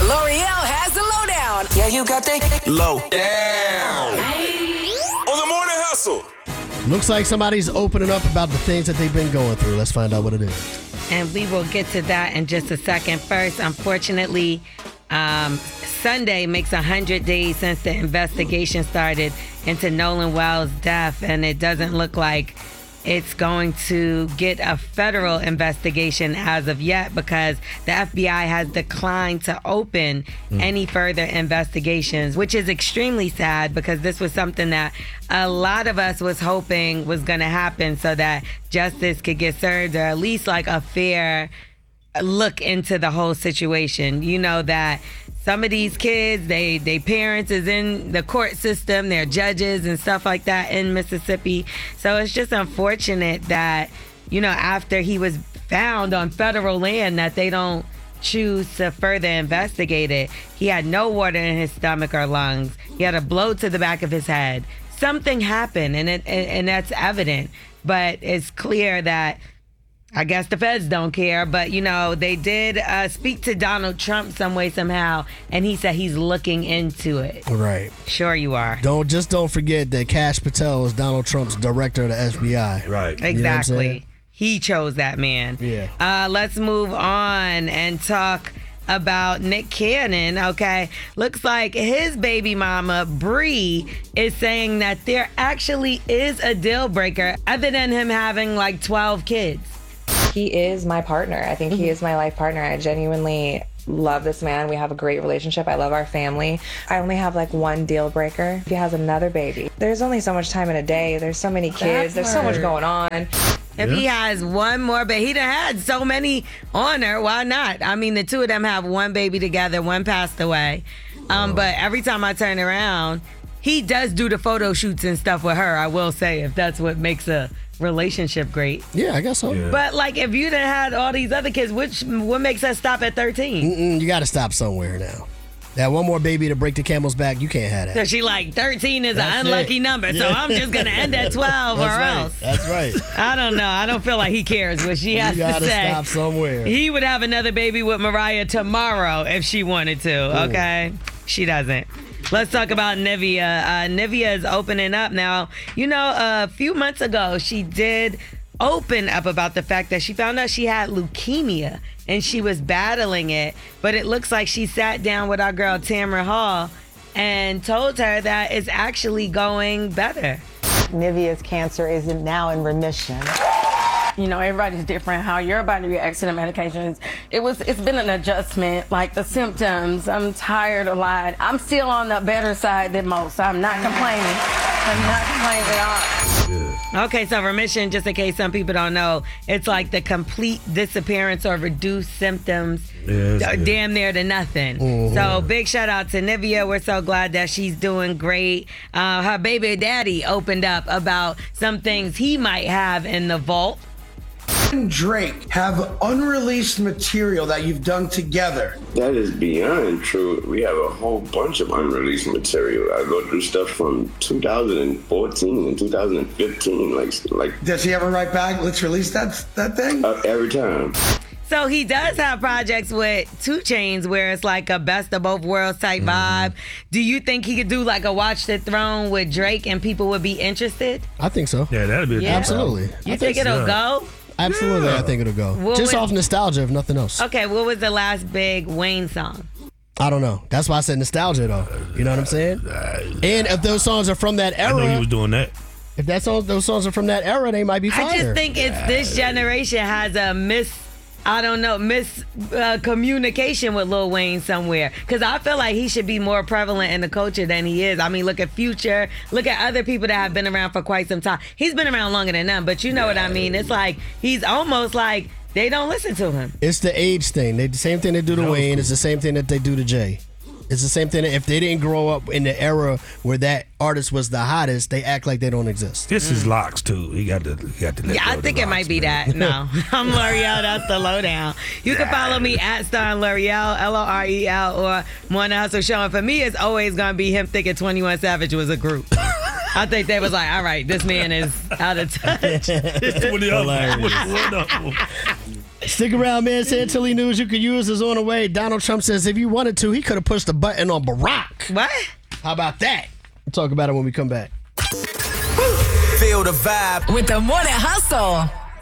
L'Oreal has the lowdown. Yeah, you got the low down. On the morning hustle. Looks like somebody's opening up about the things that they've been going through. Let's find out what it is. And we will get to that in just a second. First, unfortunately, Sunday makes 100 days since the investigation started into Nolan Wells' death, and it doesn't look like it's going to get a federal investigation as of yet because the FBI has declined to open any further investigations, which is extremely sad because this was something that a lot of us was hoping was going to happen so that justice could get served or at least like a fair look into the whole situation. You know that some of these kids, they parents is in the court system, they're judges and stuff like that in Mississippi. So it's just unfortunate that, you know, after he was found on federal land that they don't choose to further investigate it. He had no water in his stomach or lungs. He had a blow to the back of his head. Something happened and that's evident. But it's clear that I guess the feds don't care, but, you know, they did speak to Donald Trump some way, somehow, and he said he's looking into it. Right. Sure you are. Don't forget that Kash Patel is Donald Trump's director of the FBI. Right. Exactly. You know he chose that man. Yeah. Let's move on and talk about Nick Cannon, okay? Looks like his baby mama, Bree, is saying that there actually is a deal breaker other than him having like 12 kids. He is my partner. I think he is my life partner. I genuinely love this man. We have a great relationship. I love our family. I only have like one deal breaker. He has another baby. There's only so much time in a day. There's so many kids. There's so much going on. If he has one more baby, he done had so many on her. Why not? I mean, the two of them have one baby together. One passed away. But every time I turn around, he does do the photo shoots and stuff with her, I will say, if that's what makes a relationship great. Yeah, I guess so. Yeah. But like, if you done had all these other kids, what makes us stop at 13? You got to stop somewhere now. That one more baby to break the camel's back, you can't have So that. she like 13 is That's an unlucky it. number, so I'm just gonna end at 12 or else. That's right. I don't know. I don't feel like he cares what she has You got to to say. stop somewhere. He would have another baby with Mariah tomorrow if she wanted to, okay? She doesn't. Let's talk about Nivea. Nivea is opening up now. You know, a few months ago, she did open up about the fact that she found out she had leukemia and she was battling it. But it looks like she sat down with our girl Tamara Hall and told her that it's actually going better. Nivea's cancer is now in remission. You know, everybody's different how your body reacts to the medications. It's been an adjustment, like the symptoms. I'm tired a lot. I'm still on the better side than most. I'm not complaining. I'm not complaining at all. Okay, so remission, just in case some people don't know, it's like the complete disappearance or reduced symptoms, damn near to nothing. So big shout out to Nivea. We're so glad that she's doing great. Her baby daddy opened up about some things he might have in the vault. And Drake have unreleased material that you've done together. That is beyond true. We have a whole bunch of unreleased material. I go through stuff from 2014 and 2015. Like Does he ever write back, let's release that thing? Every time. So he does have projects with 2 Chainz where it's like a best of both worlds type vibe. Do you think he could do like a Watch the Throne with Drake and people would be interested? I think so. Yeah, that'd be a good Absolutely. You think it'll go? Absolutely, I think it'll go. What Just would- off nostalgia, if nothing else. Okay, what was the last big Wayne song? I don't know. That's why I said nostalgia, though. You know what I'm saying? And if those songs are from that I know he era, was doing that. if those songs are from that era, they might be fire. I just think it's this generation has a miscommunication with Lil Wayne somewhere. Because I feel like he should be more prevalent in the culture than he is. I mean, look at Future. Look at other people that have been around for quite some time. He's been around longer than them, but you know what I mean. It's like he's almost like they don't listen to him. It's the age thing. The same thing they do to Wayne. It's the same thing that they do to Jay. It's the same thing. If they didn't grow up in the era where that artist was the hottest, they act like they don't exist. This is Locks too. He got to let Yeah, I think it might be that. No, I'm L'Oreal. That's the lowdown. You can follow me at Star L'Oreal, L'Oreal, or Morning Hustle Show. And for me, it's always going to be him thinking 21 Savage was a group. I think they was like, all right, this man is out of touch. Stick around, man. Santilli news you could use is on the way. Donald Trump says if he wanted to, he could have pushed the button on Barack. What? How about that? We'll talk about it when we come back. Feel the vibe with the Morning Hustle.